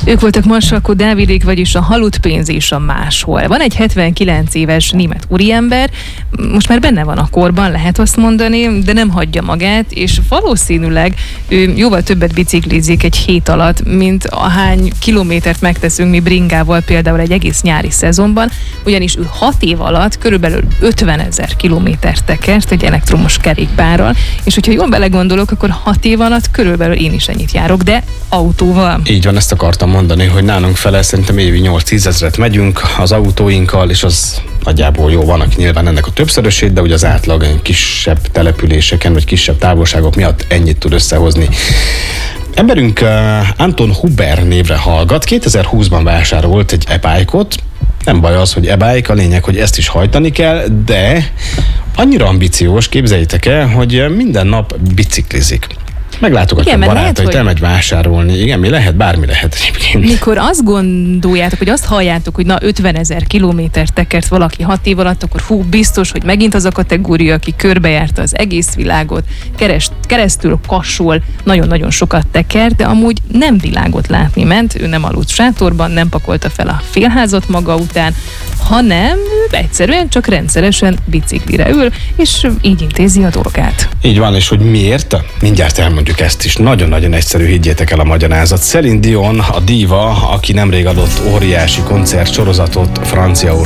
Ők voltak Marsalkó Dávidék, vagyis a Halott pénz és a Máshol. Van egy 79 éves német úriember, most már benne van a korban, lehet azt mondani, de nem hagyja magát, és valószínűleg ő jóval többet biciklizik egy hét alatt, mint ahány kilométert megteszünk mi bringával például egy egész nyári szezonban, ugyanis ő 6 év alatt körülbelül 50 000 kilométert tekert egy elektromos kerékpárral, és hogyha jól belegondolok, akkor 6 év alatt körülbelül én is ennyit járok, de autóval. Így van, ezt akartam mondani, hogy nálunk fele szerintem évi 8-10 ezret megyünk az autóinkkal, és az nagyjából jó, van, aki nyilván ennek a többszörösét, de ugye az átlag kisebb településeken, vagy kisebb távolságok miatt ennyit tud összehozni. Emberünk Anton Huber névre hallgat, 2020-ban vásárolt egy e-bike-ot. Nem baj az, hogy e-bike, a lényeg, hogy ezt is hajtani kell, de annyira ambíciós, képzeljétek el, hogy minden nap biciklizik. Meglátogatja a barátait, elmegy vásárolni. Igen, bármi lehet egyébként. Mikor azt gondoljátok, hogy azt halljátok, hogy 50 000 kilométert tekert valaki 6 év alatt, akkor biztos, hogy megint az a kategória, aki körbejárta az egész világot, keresztül Kassol, nagyon-nagyon sokat tekert, de amúgy nem világot látni ment, ő nem aludt sátorban, nem pakolta fel a félházat maga után, hanem egyszerűen csak rendszeresen biciklire ül, és így intézi a dolgát. Így van, és hogy miért? Mindjárt elmondjuk ezt is. Nagyon-nagyon egyszerű, higgyétek el a magyarázat. Celine Dion, a díva, aki nemrég adott óriási koncertsorozatot Franciaországban,